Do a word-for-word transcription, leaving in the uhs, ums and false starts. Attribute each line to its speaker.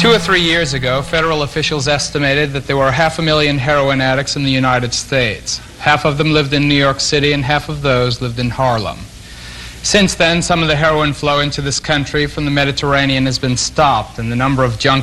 Speaker 1: Two or three years ago, federal officials estimated that there were half a million heroin addicts in the United States. Half of them lived in New York City, and half of those lived in Harlem. Since then, some of the heroin flow into this country from the Mediterranean has been stopped, and the number of junk